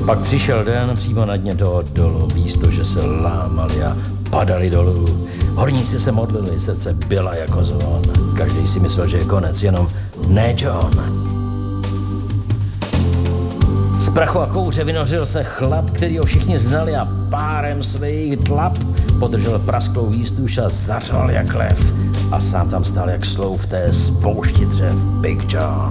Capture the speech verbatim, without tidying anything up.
Pak přišel den přímo na dně toho dolu, místo, že se lámali a padali dolů. Horníci se modlili, srdce byla jako zvon. Každý si myslel, že je konec, jenom ne John. Z prachu a kouře vynořil se chlap, který ho všichni znali a párem svých tlap podržel prasklou výstuž a zařval jak lev. A sám tam stál jak slou v té spoušti dřev Big John.